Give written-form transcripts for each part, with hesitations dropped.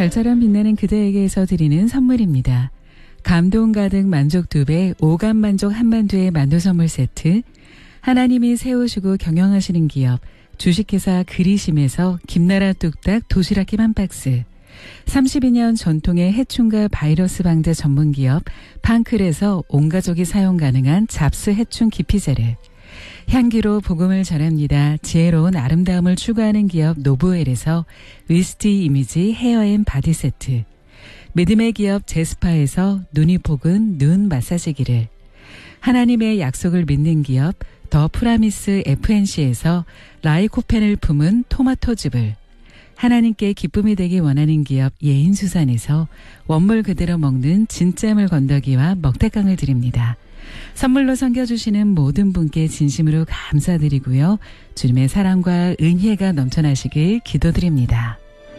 별처럼 빛나는 그대에게서 드리는 선물입니다. 감동 가득 만족 2배, 오감 만족 한만두의 만두 선물 세트, 하나님이 세우시고 경영하시는 기업 주식회사 그리심에서 김나라 뚝딱 도시락김 한 박스, 32년 전통의 해충과 바이러스 방제 전문기업 팡클에서 온가족이 사용 가능한 잡스 해충 기피제를, 향기로 복음을 전합니다. 지혜로운 아름다움을 추구하는 기업 노브웰에서 위스티 이미지 헤어앤 바디 세트, 믿음의 기업 제스파에서 눈이 복은 눈 마사지기를, 하나님의 약속을 믿는 기업 더 프라미스 FNC에서 라이코펜을 품은 토마토즙을, 하나님께 기쁨이 되기 원하는 기업 예인수산에서 원물 그대로 먹는 진짜물 건더기와 먹태깡을 드립니다. 선물로 섬겨주시는 모든 분께 진심으로 감사드리고요. 주님의 사랑과 은혜가 넘쳐나시길 기도드립니다.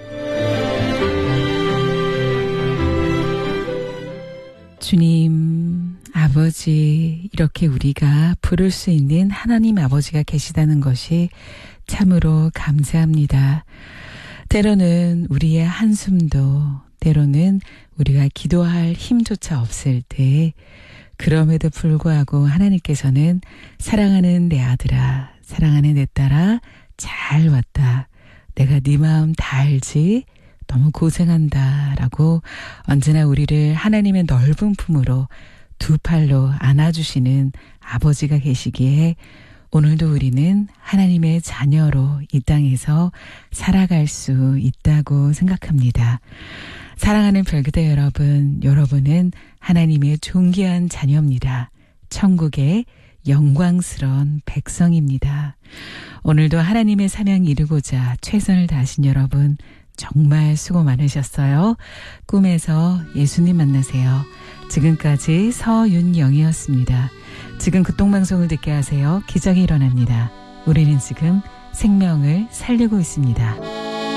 주님, 아버지, 이렇게 우리가 부를 수 있는 하나님 아버지가 계시다는 것이 참으로 감사합니다. 때로는 우리의 한숨도, 때로는 우리가 기도할 힘조차 없을 때, 그럼에도 불구하고 하나님께서는 사랑하는 내 아들아, 사랑하는 내 딸아, 잘 왔다. 내가 네 마음 다 알지? 너무 고생한다. 라고 언제나 우리를 하나님의 넓은 품으로 두 팔로 안아주시는 아버지가 계시기에 오늘도 우리는 하나님의 자녀로 이 땅에서 살아갈 수 있다고 생각합니다. 사랑하는 별그대 여러분, 여러분은 하나님의 존귀한 자녀입니다. 천국의 영광스러운 백성입니다. 오늘도 하나님의 사명 이루고자 최선을 다하신 여러분, 정말 수고 많으셨어요. 꿈에서 예수님 만나세요. 지금까지 서윤영이었습니다. 지금 극동방송을 듣게 하세요. 기적이 일어납니다. 우리는 지금 생명을 살리고 있습니다.